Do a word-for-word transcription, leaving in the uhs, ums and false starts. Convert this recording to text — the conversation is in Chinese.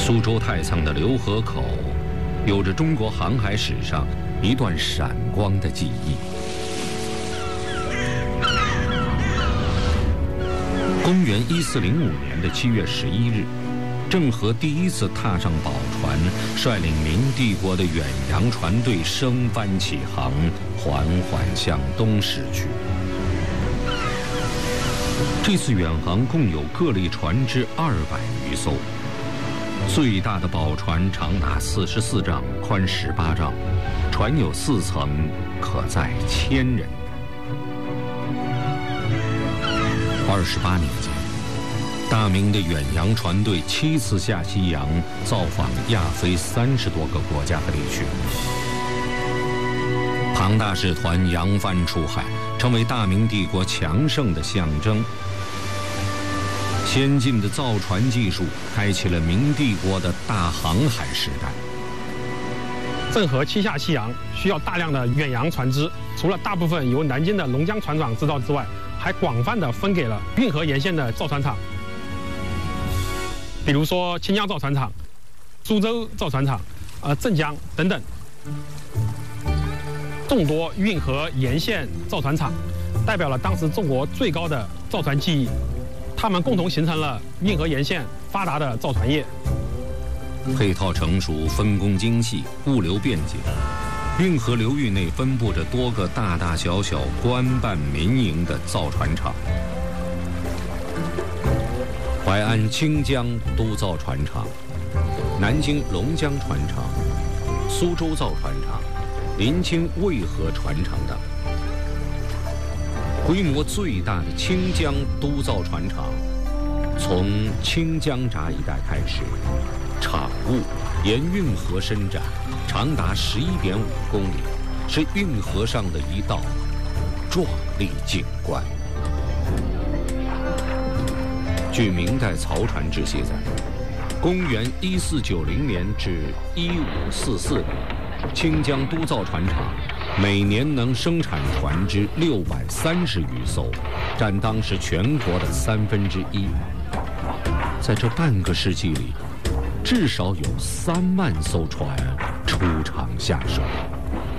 苏州太仓的浏河口，有着中国航海史上一段闪光的记忆。公元一四零五年的七月十一日，郑和第一次踏上宝船，率领明帝国的远洋船队升帆起航，缓缓向东驶去。这次远航共有各类船只二百余艘，最大的宝船长达四十四丈，宽十八丈，船有四层，可载千人。二十八年间，大明的远洋船队七次下西洋，造访亚非三十多个国家和地区。庞大使团扬帆出海，成为大明帝国强盛的象征。先进的造船技术开启了明帝国的大航海时代。 郑和七下西洋需要大量的远洋船只，除了大部分由南京的龙江船厂制造之外，还广泛的分给了运河沿线的造船厂，比如说清江造船厂、苏州造船厂、呃镇江等等。众多运河沿线造船厂代表了当时中国最高的造船技艺，他们共同形成了运河沿线发达的造船业。 配套成熟，分工精细，物流便捷。运河流域内分布着多个大大小小官办民营的造船厂。淮安清江都造船厂、南京龙江船厂、苏州造船厂、临清渭河船厂等。规模最大的清江都造船厂，从清江闸一带开始，厂务沿运河伸展，长达十一点五公里，是运河上的一道壮丽景观。据明代曹传志记载，公元一四九零年至一五四四年，清江都造船厂每年能生产船只六百三十余艘，占当时全国的三分之一。在这半个世纪里，至少有三万艘船出厂下水。